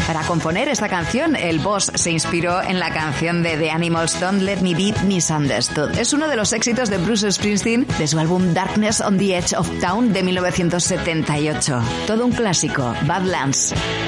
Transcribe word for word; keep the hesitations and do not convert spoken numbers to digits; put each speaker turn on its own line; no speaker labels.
Para componer esta canción, el boss se inspiró en la canción de The Animals Don't Let Me Be Misunderstood. Es uno de los éxitos de Bruce Springsteen de su álbum Darkness on the Edge of Town de mil novecientos setenta y ocho. Todo un clásico, Badlands.